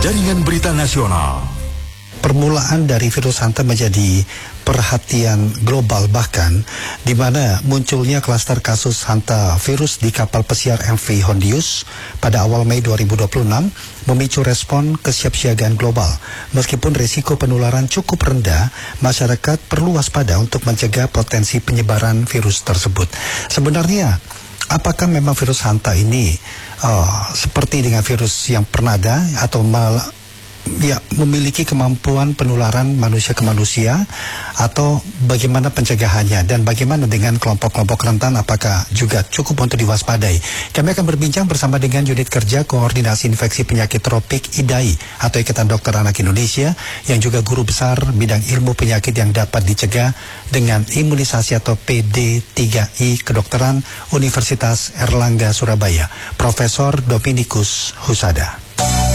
Jaringan Berita Nasional. Permulaan dari virus Hanta menjadi perhatian global, bahkan di mana munculnya klaster kasus Hanta virus di kapal pesiar MV Hondius pada awal Mei 2026 memicu respon kesiapsiagaan global. Meskipun risiko penularan cukup rendah, masyarakat perlu waspada untuk mencegah potensi penyebaran virus tersebut. Sebenarnya, apakah memang virus Hanta ini seperti dengan virus yang pernah ada atau memiliki kemampuan penularan manusia ke manusia, atau bagaimana pencegahannya dan bagaimana dengan kelompok-kelompok rentan, apakah juga cukup untuk diwaspadai? Kami akan berbincang bersama dengan Unit Kerja Koordinasi Infeksi Penyakit Tropik IDAI atau Ikatan Dokter Anak Indonesia, yang juga guru besar bidang ilmu penyakit yang dapat dicegah dengan imunisasi atau PD3I Kedokteran Universitas Erlangga Surabaya, Profesor Dominikus Husada.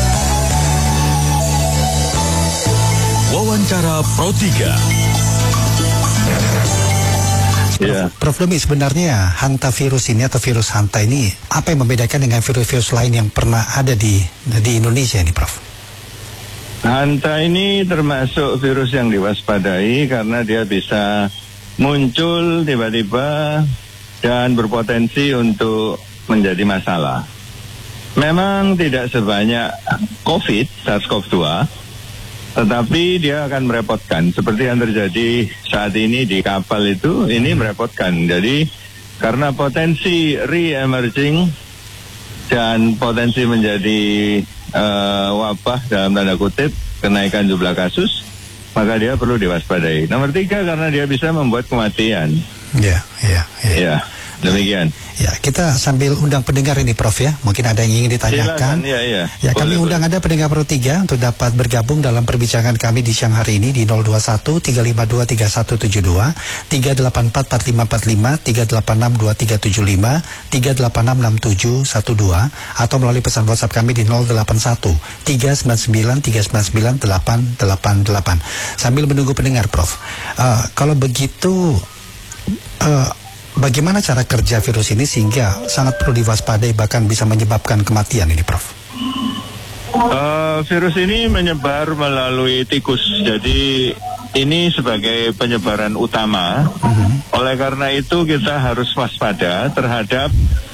Wawancara Pro 3. Ya. Prof Domi, sebenarnya Hanta virus ini atau virus Hanta ini apa yang membedakan dengan virus-virus lain yang pernah ada di Indonesia ini, Prof? Hanta ini termasuk virus yang diwaspadai karena dia bisa muncul tiba-tiba dan berpotensi untuk menjadi masalah. Memang tidak sebanyak COVID, SARS-CoV-2, tetapi dia akan merepotkan. Seperti yang terjadi saat ini di kapal itu, ini merepotkan. Jadi karena potensi re-emerging dan potensi menjadi wabah dalam tanda kutip, kenaikan jumlah kasus, maka dia perlu diwaspadai. Nomor 3, karena dia bisa membuat kematian. Ya, demikian. Ya, kita sambil undang pendengar ini, Prof, ya. Mungkin ada yang ingin ditanyakan. Silakan, ya, kami undang Anda pendengar Pro 3 untuk dapat bergabung dalam perbincangan kami di siang hari ini di 021-352-3172, 384-4545, 386-2375, 386-6712, atau melalui pesan WhatsApp kami di 081-399-399-888. Sambil menunggu pendengar, Prof. Kalau begitu, bagaimana cara kerja virus ini sehingga sangat perlu diwaspadai, bahkan bisa menyebabkan kematian ini, Prof? Virus ini menyebar melalui tikus, jadi ini sebagai penyebaran utama. Oleh karena itu kita harus waspada terhadap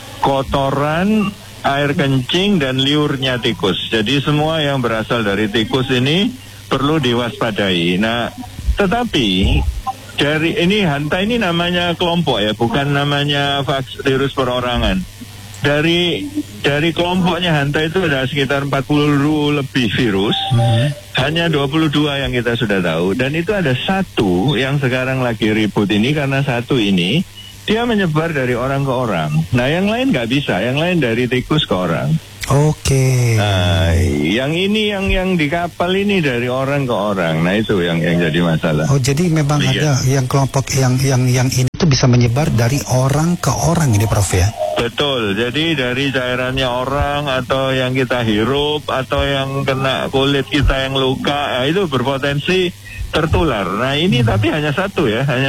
kotoran, air kencing, dan liurnya tikus. Jadi semua yang berasal dari tikus ini perlu diwaspadai. Nah, tetapi dari ini Hanta ini namanya kelompok ya, bukan namanya virus perorangan. Dari kelompoknya Hanta itu ada sekitar 40 lebih virus. Hanya 22 yang kita sudah tahu, dan itu ada satu yang sekarang lagi ribut ini karena satu ini dia menyebar dari orang ke orang. Nah, yang lain nggak bisa, yang lain dari tikus ke orang. Oke. Nah, yang ini yang di kapal ini dari orang ke orang. Nah, itu yang jadi masalah. Oh, jadi memang ada yang kelompok yang ini tuh bisa menyebar dari orang ke orang ini, Prof, ya? Betul. Jadi dari cairannya orang, atau yang kita hirup, atau yang kena kulit kita yang luka, itu berpotensi tertular. Nah, ini tapi hanya satu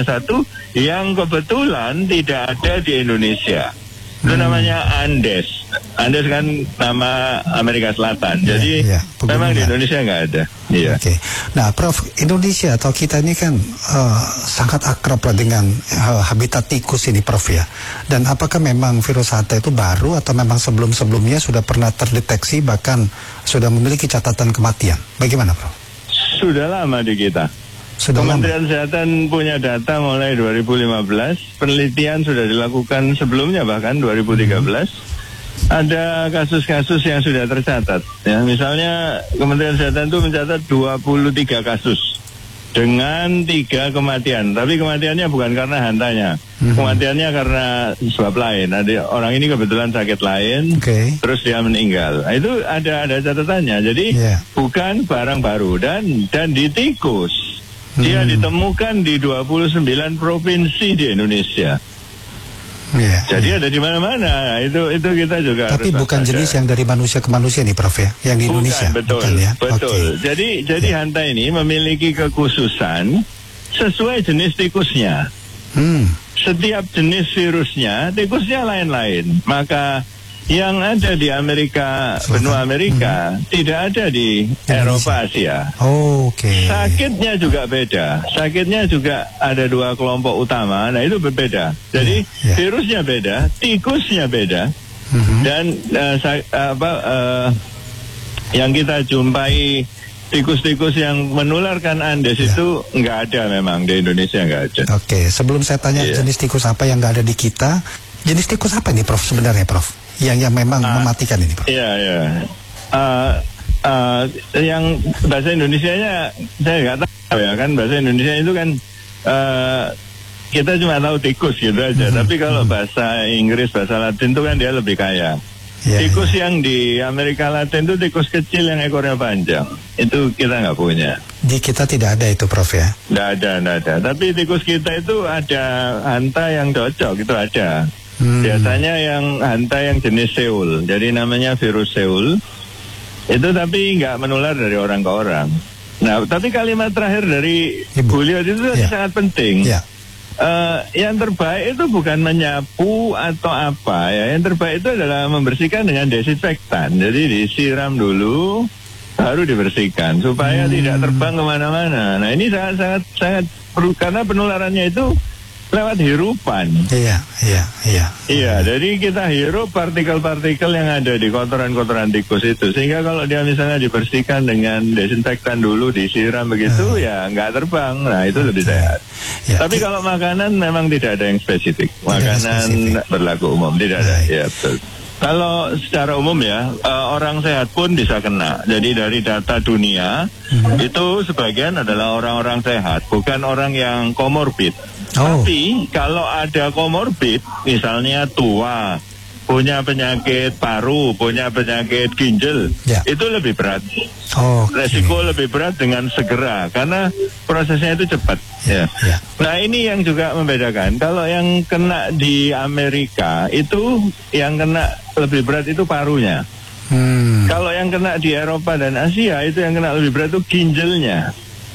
yang kebetulan tidak ada di Indonesia. Itu namanya Andes. Andes kan nama Amerika Selatan. Jadi memang di Indonesia nggak ada. Iya. Oke. Nah, Prof, Indonesia atau kita ini kan sangat akrab lah dengan habitat tikus ini, Prof, ya. Dan apakah memang virus Hanta itu baru atau memang sebelum-sebelumnya sudah pernah terdeteksi, bahkan sudah memiliki catatan kematian? Bagaimana, Prof? Sudah lama di kita. Kementerian Kesehatan punya data mulai 2015, penelitian sudah dilakukan sebelumnya, bahkan 2013. Ada kasus-kasus yang sudah tercatat. Ya, misalnya Kementerian Kesehatan itu mencatat 23 kasus dengan 3 kematian. Tapi kematiannya bukan karena Hantanya, kematiannya karena sebab lain. Ada orang ini kebetulan sakit lain, terus dia meninggal. Nah, itu ada catatannya. Jadi bukan barang baru, dan di tikus. Dia ditemukan di 29 provinsi di Indonesia. Jadi ada di mana-mana. Itu kita juga. Tapi harus bukan jenis yang dari manusia ke manusia nih, Prof, ya? Yang di Indonesia. Betul, bukan, ya? Betul. Jadi Hanta ini memiliki kekhususan sesuai jenis tikusnya. Setiap jenis virusnya, tikusnya lain-lain. Maka yang ada di Amerika, benua Amerika, tidak ada di Eropa, Asia. Oke. Sakitnya juga beda. Sakitnya juga ada dua kelompok utama. Nah, itu berbeda. Jadi virusnya beda, tikusnya beda, dan yang kita jumpai tikus-tikus yang menularkan Andes itu nggak ada, memang di Indonesia nggak ada. Oke, sebelum saya tanya jenis tikus apa yang nggak ada di kita, jenis tikus apa ini, Prof, sebenarnya, Prof? Yang memang mematikan ini, Prof? Iya, iya. Yang bahasa Indonesianya saya nggak tahu ya, kan bahasa Indonesia itu kan kita cuma tahu tikus gitu aja. Tapi kalau bahasa Inggris, bahasa Latin itu kan dia lebih kaya. Tikus yang di Amerika Latin itu tikus kecil yang ekornya panjang. Itu kita nggak punya. Di kita tidak ada itu, Prof, ya? Nggak ada. Tapi tikus kita itu ada hanta yang cocok, itu ada. Biasanya yang hanta yang jenis Seoul. Jadi namanya virus Seoul. Itu tapi nggak menular dari orang ke orang. Nah, tapi kalimat terakhir dari beliau itu sangat penting. Yang terbaik itu bukan menyapu atau apa ya. Yang terbaik itu adalah membersihkan dengan desinfektan. Jadi disiram dulu, baru dibersihkan supaya tidak terbang kemana-mana. Nah, ini sangat perlu, karena penularannya itu lewat hirupan. Iya, jadi kita hirup partikel-partikel yang ada di kotoran-kotoran tikus itu, sehingga kalau dia misalnya dibersihkan dengan desinfektan dulu, disiram begitu, ya nggak terbang. Nah, itu lebih sehat. Tapi kalau makanan memang tidak ada yang spesifik. Makanan berlaku umum, tidak ada. Ya, betul. Kalau secara umum ya, orang sehat pun bisa kena. Jadi dari data dunia, itu sebagian adalah orang-orang sehat, bukan orang yang komorbid. Tapi kalau ada komorbid, misalnya tua, punya penyakit paru, punya penyakit ginjal, itu lebih berat. Resiko lebih berat dengan segera, karena prosesnya itu cepat. Nah, ini yang juga membedakan. Kalau yang kena di Amerika itu, yang kena lebih berat itu parunya. Kalau yang kena di Eropa dan Asia itu yang kena lebih berat itu ginjalnya.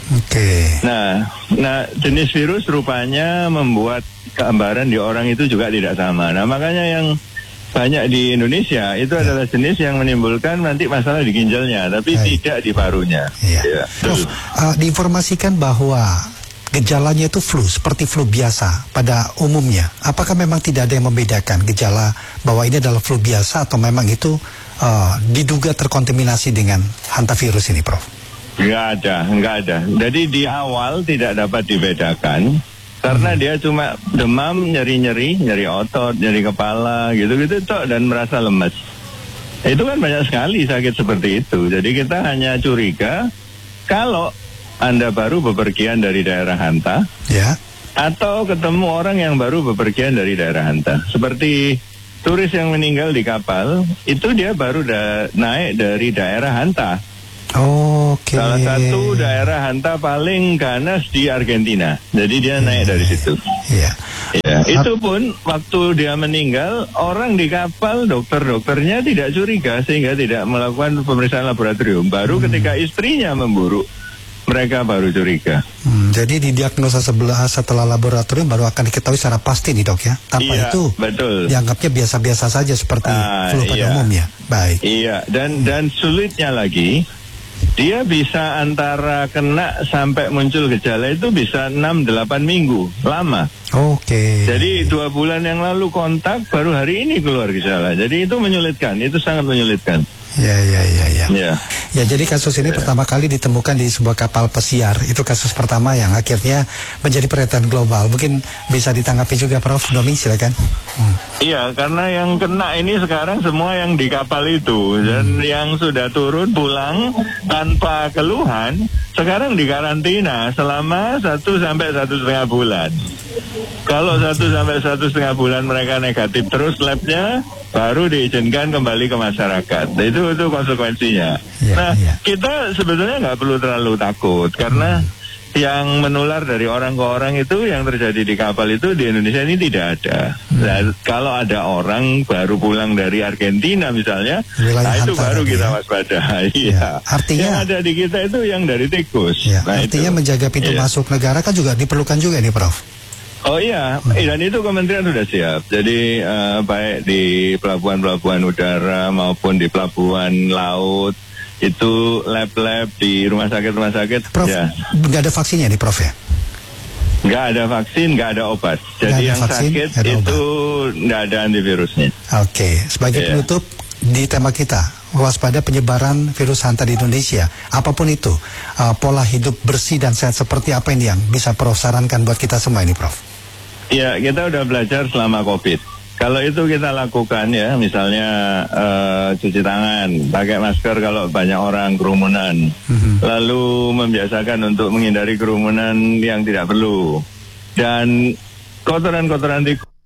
Nah, jenis virus rupanya membuat gambaran di orang itu juga tidak sama. Nah, makanya yang banyak di Indonesia itu adalah jenis yang menimbulkan nanti masalah di ginjalnya, tapi tidak di parunya. Prof, diinformasikan bahwa gejalanya itu flu, seperti flu biasa pada umumnya. Apakah memang tidak ada yang membedakan gejala bahwa ini adalah flu biasa atau memang itu diduga terkontaminasi dengan hantavirus ini, Prof? Nggak ada. Jadi di awal tidak dapat dibedakan karena dia cuma demam, nyeri otot, nyeri kepala, gitu-gitu toh, dan merasa lemas. Itu kan banyak sekali sakit seperti itu. Jadi kita hanya curiga kalau Anda baru bepergian dari daerah hanta, atau ketemu orang yang baru bepergian dari daerah hanta. Seperti turis yang meninggal di kapal, itu dia baru naik dari daerah hanta. Salah satu daerah hanta paling ganas di Argentina. Jadi dia naik dari situ. Itu pun waktu dia meninggal, orang di kapal, dokternya tidak curiga sehingga tidak melakukan pemeriksaan laboratorium. Baru ketika istrinya memburuk, mereka baru curiga. Jadi didiagnosa setelah laboratorium baru akan diketahui secara pasti nih, Dok, ya. Tanpa itu dianggapnya biasa-biasa saja seperti flu pada umumnya. Baik. Iya, dan sulitnya lagi, dia bisa antara kena sampai muncul gejala itu bisa 6-8 minggu, lama. Jadi 2 bulan yang lalu kontak, baru hari ini keluar gejala. Jadi itu menyulitkan, itu sangat menyulitkan. Ya, jadi kasus ini pertama kali ditemukan di sebuah kapal pesiar. Itu kasus pertama yang akhirnya menjadi perhatian global. Mungkin bisa ditanggapi juga, Prof. Domi, silakan. Iya, karena yang kena ini sekarang semua yang di kapal itu, dan yang sudah turun pulang tanpa keluhan sekarang di karantina selama 1 sampai 1,5 bulan. Kalau 1 sampai 1,5 bulan mereka negatif terus labnya, baru diizinkan kembali ke masyarakat. Itu konsekuensinya. Kita sebetulnya nggak perlu terlalu takut, karena yang menular dari orang ke orang itu yang terjadi di kapal itu di Indonesia ini tidak ada. Nah, kalau ada orang baru pulang dari Argentina misalnya, itu baru kita waspada. Artinya yang ada di kita itu yang dari tikus. Artinya menjaga pintu masuk negara kan juga diperlukan juga nih, Prof. Oh iya, dan itu kementerian sudah siap. Jadi baik di pelabuhan-pelabuhan udara maupun di pelabuhan laut, itu lab-lab di rumah sakit Prof, ya. nggak ada vaksinnya nih Prof ya? Nggak ada vaksin, nggak ada obat. Jadi yang vaksin, sakit itu nggak ada antivirusnya. Oke, sebagai penutup di tema kita, waspada penyebaran virus Hanta di Indonesia. Apapun itu, pola hidup bersih dan sehat seperti apa ini yang bisa Prof sarankan buat kita semua ini, Prof? Ya, kita udah belajar selama COVID. Kalau itu kita lakukan ya, misalnya cuci tangan, pakai masker kalau banyak orang, kerumunan. Lalu membiasakan untuk menghindari kerumunan yang tidak perlu. Dan kotoran-kotoran tikus